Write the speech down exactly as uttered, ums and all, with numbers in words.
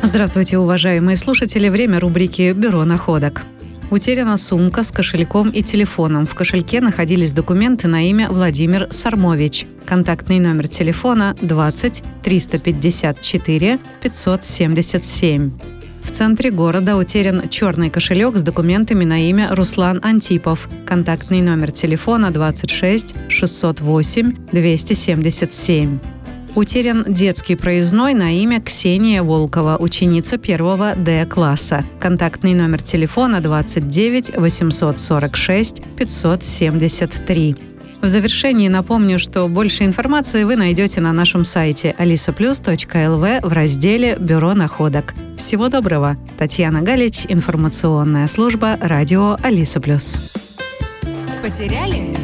Здравствуйте, уважаемые слушатели. Время рубрики «Бюро находок». Утеряна сумка с кошельком и телефоном. В кошельке находились документы на имя Владимир Сармович. Контактный номер телефона двадцать триста пятьдесят четыре пятьсот семьдесят семь. В центре города утерян черный кошелек с документами на имя Руслан Антипов. Контактный номер телефона двадцать шесть шестьсот восемь двести семьдесят семь. Утерян детский проездной на имя Ксения Волкова, ученица первого Д-класса. Контактный номер телефона двадцать девять восемьсот сорок шесть пятьсот семьдесят три. В завершении напомню, что больше информации вы найдете на нашем сайте алиса плюс точка эл ви в разделе «Бюро находок». Всего доброго! Татьяна Галич, информационная служба радио Алиса Плюс. Потеряли?